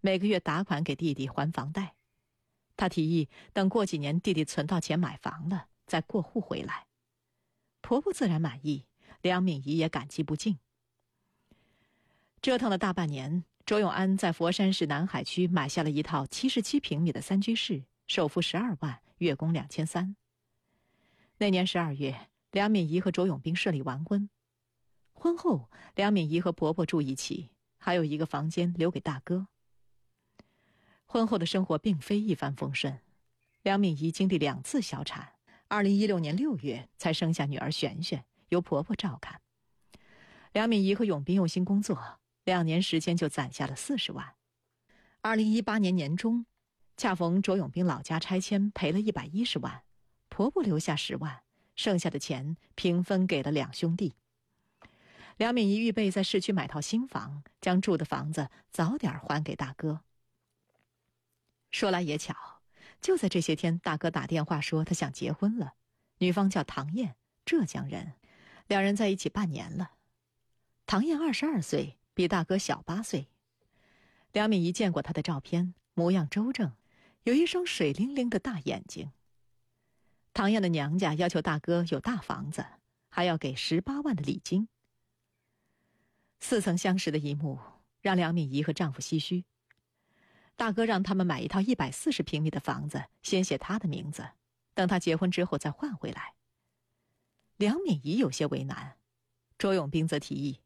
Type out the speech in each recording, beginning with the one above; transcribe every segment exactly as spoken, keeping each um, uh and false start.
每个月打款给弟弟还房贷。她提议等过几年弟弟存到钱买房了，再过户回来。婆婆自然满意，梁敏仪也感激不尽。折腾了大半年，周永安在佛山市南海区买下了一套七十七平米的三居室，首付十二万，月供两千三。那年十二月，梁敏仪和周永兵顺利完婚。婚后，梁敏仪和婆婆住一起，还有一个房间留给大哥。婚后的生活并非一帆风顺，梁敏仪经历两次小产，二零一六年六月才生下女儿璇璇，由婆婆照看。梁敏仪和永兵用心工作，两年时间就攒下了四十万。二零一八年年中，恰逢周永兵老家拆迁赔了一百一十万，婆婆留下十万，剩下的钱平分给了两兄弟。梁敏仪预备在市区买套新房，将住的房子早点还给大哥。说来也巧，就在这些天，大哥打电话说他想结婚了，女方叫唐燕，浙江人，两人在一起半年了。唐燕二十二岁，比大哥小八岁。梁敏仪见过她的照片，模样周正，有一双水灵灵的大眼睛。唐燕的娘家要求大哥有大房子，还要给十八万的礼金。似曾相识的一幕让梁敏仪和丈夫唏嘘。大哥让他们买一套一百四十平米的房子，先写他的名字，等他结婚之后再换回来。梁敏仪有些为难，周永兵则提议：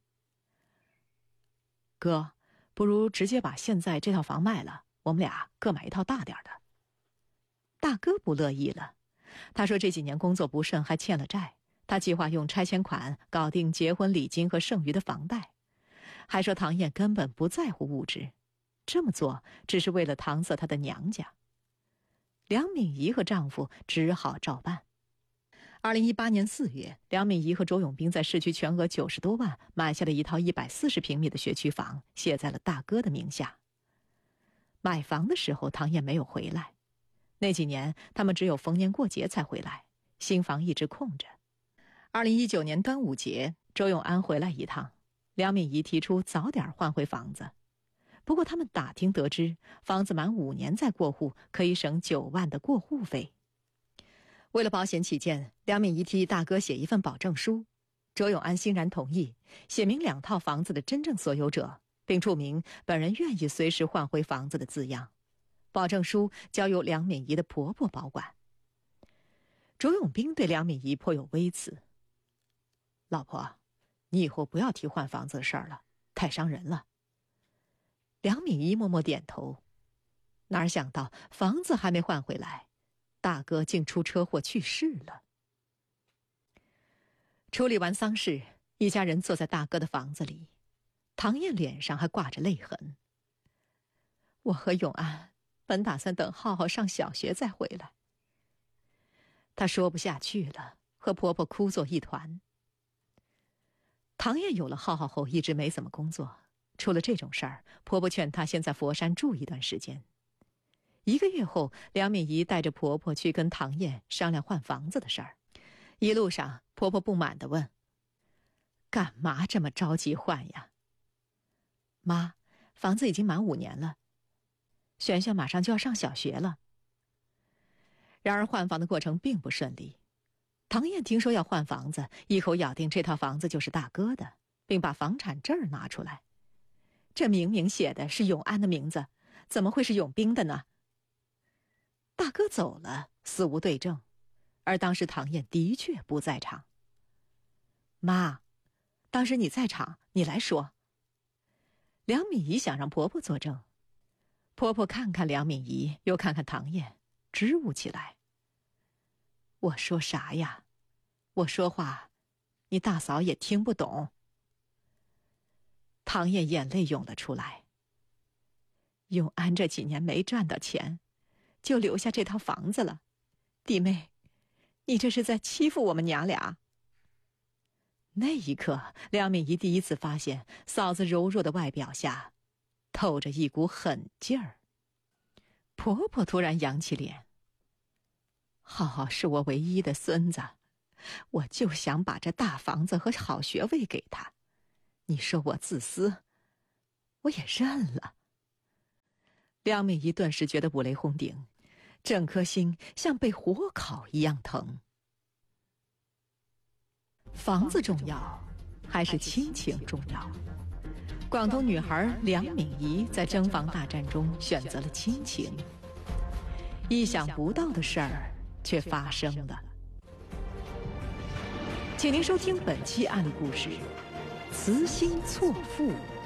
哥，不如直接把现在这套房卖了，我们俩各买一套大点的。大哥不乐意了，他说这几年工作不顺，还欠了债，他计划用拆迁款搞定结婚礼金和剩余的房贷，还说唐燕根本不在乎物质，这么做只是为了搪塞她的娘家。梁敏仪和丈夫只好照办。二零一八年四月，梁敏仪和周永兵在市区全额九十多万买下了一套一百四十平米的学区房，写在了大哥的名下。买房的时候，唐燕没有回来，那几年他们只有逢年过节才回来，新房一直空着。二零一九年端午节，周永安回来一趟，梁敏仪提出早点换回房子。不过他们打听得知，房子满五年再过户可以省九万的过户费。为了保险起见，梁敏仪提议大哥写一份保证书，周永安欣然同意，写明两套房子的真正所有者，并注明本人愿意随时换回房子的字样。保证书交由梁敏仪的婆婆保管。周永兵对梁敏仪颇有微词：老婆，你以后不要提换房子的事儿了，太伤人了。梁敏仪默默点头，哪想到房子还没换回来，大哥竟出车祸去世了。处理完丧事，一家人坐在大哥的房子里，唐燕脸上还挂着泪痕。我和永安本打算等浩浩上小学再回来。她说不下去了，和婆婆哭作一团。唐燕有了浩浩后一直没怎么工作，出了这种事儿，婆婆劝她先在佛山住一段时间。一个月后，梁敏仪带着婆婆去跟唐燕商量换房子的事儿。一路上，婆婆不满地问：干嘛这么着急换呀？妈，房子已经满五年了，璇璇马上就要上小学了。然而换房的过程并不顺利。唐燕听说要换房子，一口咬定这套房子就是大哥的，并把房产证拿出来。这明明写的是永安的名字，怎么会是永兵的呢？大哥走了，死无对证，而当时唐燕的确不在场。妈，当时你在场，你来说。梁敏仪想让婆婆作证，婆婆看看梁敏仪，又看看唐燕，支吾起来。我说啥呀？我说话，你大嫂也听不懂。唐燕眼泪涌了出来。永安这几年没赚到钱，就留下这套房子了。弟妹，你这是在欺负我们娘俩。那一刻，梁敏仪第一次发现嫂子柔弱的外表下透着一股狠劲儿。婆婆突然扬起脸：浩浩是我唯一的孙子，我就想把这大房子和好学位给他。你说我自私，我也认了。 梁敏仪顿时觉得五雷轰顶，整颗心像被火烤一样疼。房子重要，还是亲情重要？广东女孩梁敏仪在征房大战中选择了亲情，意想不到的事儿却发生了。请您收听本期案例故事：慈心错付。